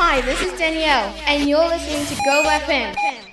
Hi, this is Danielle, and you're listening to Go FM.